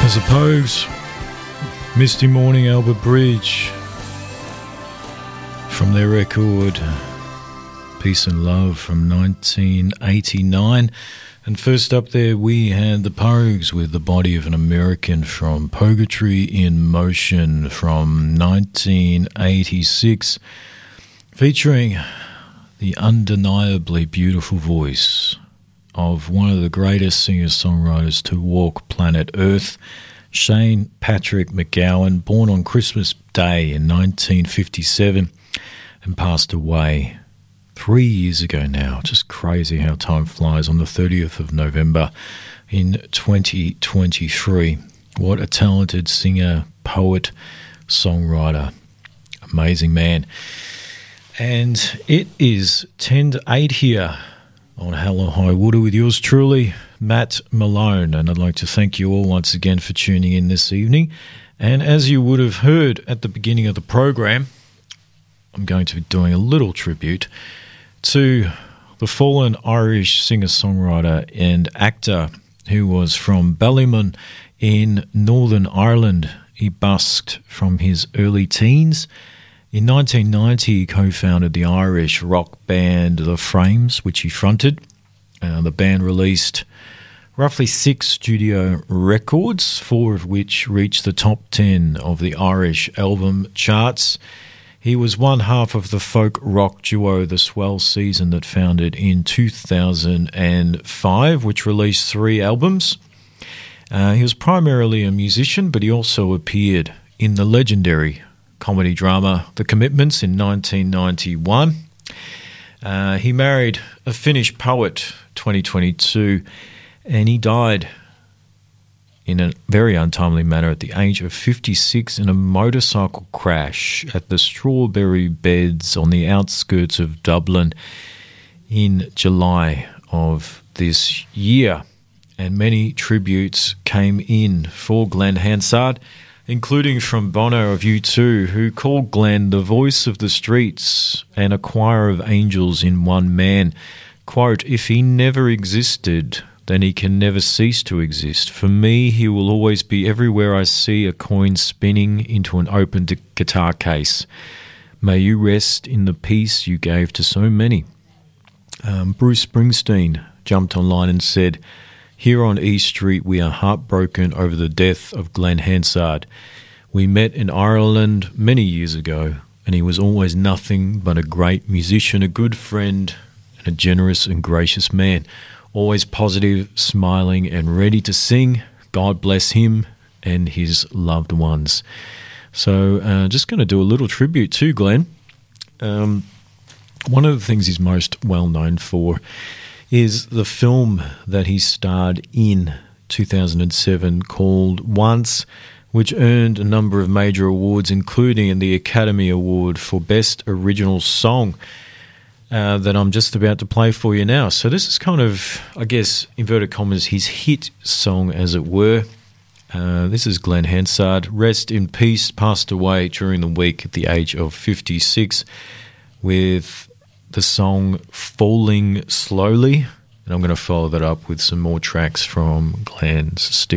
The Pogues, Misty Morning, Albert Bridge, from their record Peace and Love from 1989. And first up there we had the Pogues with The Body of an American from Poetry in Motion from 1986, featuring the undeniably beautiful voice of one of the greatest singer-songwriters to walk planet Earth, Shane Patrick McGowan, born on Christmas Day in 1957 and passed away 3 years ago now. Just crazy how time flies, on the 30th of November in 2023. What a talented singer, poet, songwriter. Amazing man. And it is 10 to 8 here on Hello High Water with yours truly, Matt Malone, and I'd like to thank you all once again for tuning in this evening. And as you would have heard at the beginning of the program, I'm going to be doing a little tribute to the fallen Irish singer-songwriter and actor who was from Ballymun in Northern Ireland. He busked from his early teens. In 1990, he co-founded the Irish rock band The Frames, which he fronted. The band released roughly 6 studio records, 4 of which reached the top 10 of the Irish album charts. He was one half of the folk rock duo The Swell Season that founded in 2005, which released 3 albums. He was primarily a musician, but he also appeared in the legendary comedy drama The Commitments in 1991. He married a Finnish poet 2022, and he died in a very untimely manner at the age of 56 in a motorcycle crash at the Strawberry Beds on the outskirts of Dublin in July of this year. And many tributes came in for Glenn Hansard, including from Bono of U2, who called Glenn the voice of the streets and a choir of angels in one man. Quote, "If he never existed, then he can never cease to exist. For me, he will always be everywhere I see a coin spinning into an open guitar case. May you rest in the peace you gave to so many." Bruce Springsteen jumped online and said, "Here on E Street, we are heartbroken over the death of Glenn Hansard. We met in Ireland many years ago, and he was always nothing but a great musician, a good friend, and a generous and gracious man. Always positive, smiling, and ready to sing. God bless him and his loved ones." So just going to do a little tribute to Glenn. One of the things he's most well known for is the film that he starred in 2007 called Once, which earned a number of major awards, including the Academy Award for Best Original Song that I'm just about to play for you now. So this is kind of, I guess, inverted commas, his hit song, as it were. This is Glenn Hansard. Rest in peace, passed away during the week at the age of 56 with the song Falling Slowly. And I'm going to follow that up with some more tracks from Glenn's Stick